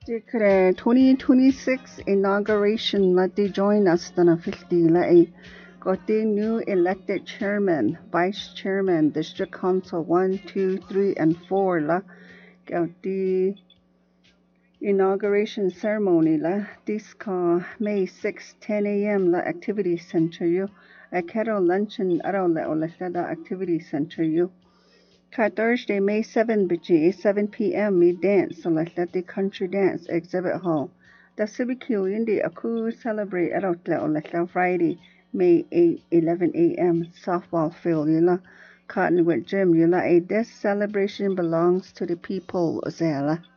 Declare 2026 inauguration. Let they join us then 50. Got the new elected chairman, vice chairman, district council 1, 2, 3, and 4. Got the inauguration ceremony. This May 6, 10 a.m. Activity center. You. A kettle luncheon. Activity center. You. Thursday, May 7, 7 p.m. We dance, the country dance exhibit hall. The civic hindi aku celebrate Friday, May 8, 11 a.m. softball field Cottonwood Gym this celebration belongs to the people zela.